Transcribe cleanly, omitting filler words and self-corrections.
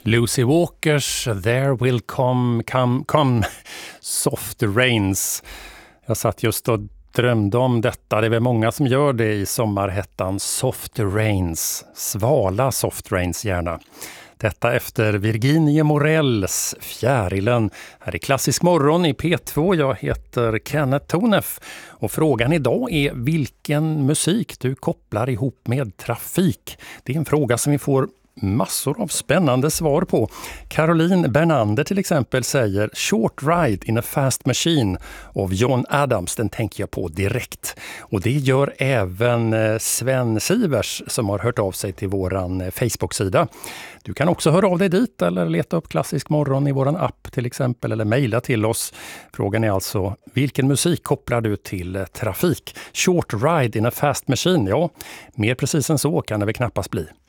Lucy Walkers There Will Come Soft Rains. Jag satt just och drömde om detta. Det är väl många som gör det i sommarhettan Soft Rains. Svala Soft Rains gärna. Detta efter Virginie Morells Fjärilen. Här är Klassisk morgon i P2. Jag heter Kenneth Tonef. Och frågan idag är vilken musik du kopplar ihop med trafik. Det är en fråga som vi får massor av spännande svar på. Caroline Bernander till exempel säger Short Ride in a Fast Machine av John Adams. Den tänker jag på direkt. Och det gör även Sven Sivers som har hört av sig till våran Facebook-sida. Du kan också höra av dig dit eller leta upp Klassisk morgon i våran app till exempel eller mejla till oss. Frågan är alltså, vilken musik kopplar du till trafik? Short Ride in a Fast Machine, ja, mer precis än så kan det väl knappast bli.